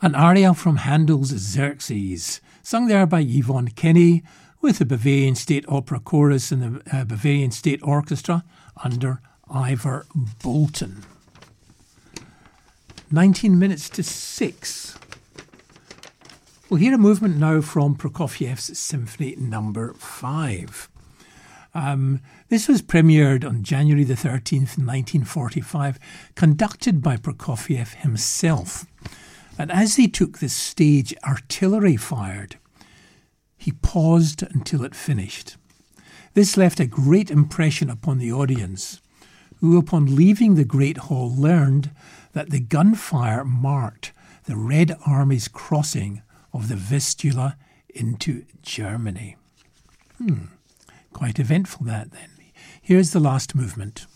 An aria from Handel's Xerxes, sung there by Yvonne Kenny, with the Bavarian State Opera Chorus and the Bavarian State Orchestra under Ivor Bolton. 19 minutes to 6. We'll hear a movement now from Prokofiev's Symphony No. 5. This was premiered on January the 13th, 1945, conducted by Prokofiev himself. And as he took the stage, artillery fired. He paused until it finished. This left a great impression upon the audience, who upon leaving the Great Hall learned that the gunfire marked the Red Army's crossing of the Vistula into Germany. Quite eventful that then. Here's the last movement.